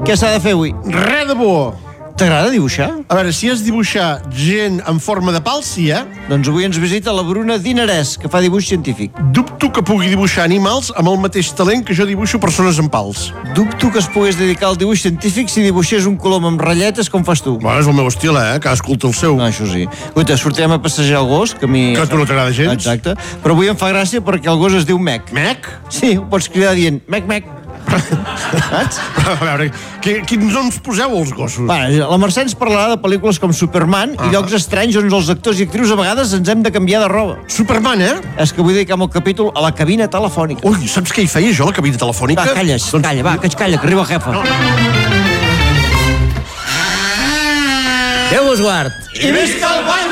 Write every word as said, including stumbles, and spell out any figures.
Què s'ha de fer avui? Res de bo. T'agrada dibuixar? A veure, si és dibuixar gent en forma de pal, sí, eh? Doncs avui ens visita la Bruna Dinarès, que fa dibuix científic. Dubto que pugui dibuixar animals amb el mateix talent que jo dibuixo persones amb pals. Dubto que es pogués dedicar al dibuix científic si dibuixés un colom amb ratlletes com fas tu. Bueno, és el meu estil, eh? Cadascú té el seu. No, això sí. Escolta, sortirem a passejar el gos, que a mi... Que a tu no t'agrada gens. Exacte. Però avui em fa gràcia perquè el gos es diu Mec. Mec? Sí, ho pots cridar dient Mec, Mec. Saps? A veure, que, quins noms poseu als gossos? Va, la Mercè ens parlarà de pel·lícules com Superman ah. i llocs estranys on els actors i actrius a vegades ens hem de canviar de roba. Superman, eh? És que vull dedicar el capítol a la cabina telefònica. Ui, saps què hi feia jo, a la cabina telefònica? Va, calles, doncs... calla, va, que ets calla, que arriba el jefe. No. Déu us guard. I visca el ball!